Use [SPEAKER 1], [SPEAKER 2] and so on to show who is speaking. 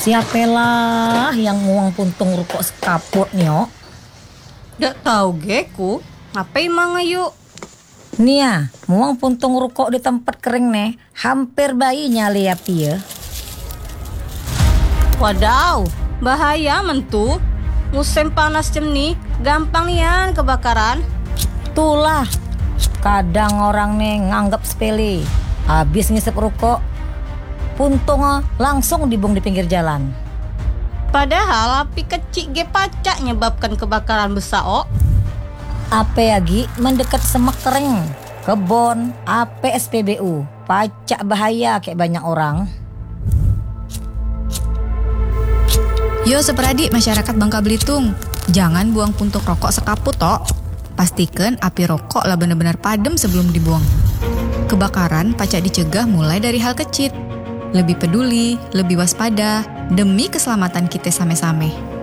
[SPEAKER 1] Siapalah yang nguang puntung rokok sekaput nyo?
[SPEAKER 2] Dak tahu geku, ngapain manga yuk?
[SPEAKER 1] Nia, muang puntung rokok di tempat kering nih, hampir bayinya lihat ya.
[SPEAKER 2] Wadaw, bahaya mentu. Musim panas jam nih, gampang nian kebakaran.
[SPEAKER 1] Itulah, kadang orang nih nganggap sepele. Habis ngisep rokok, puntung langsung dibuang di pinggir jalan.
[SPEAKER 2] Padahal api kecil ge pacak nyebabkan kebakaran besar
[SPEAKER 1] Ape lagi mendekat semak kering, kebon, ape SPBU, pacak bahaya kayak banyak orang.
[SPEAKER 3] Yo seperadik masyarakat Bangka Belitung, jangan buang puntung rokok sekaput tok. Pastikan api rokok lah benar-benar padam sebelum dibuang. Kebakaran pacak dicegah mulai dari hal kecil. Lebih peduli, lebih waspada, demi keselamatan kita sama-sama.